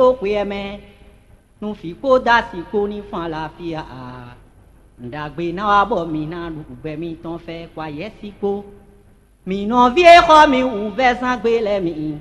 Okweme, no fico da siconi fan la fia. Ndagbe na abo mi na lukube mi ton fe kwa yesiko. Mi non vie ko mi ouve sangbe le mi.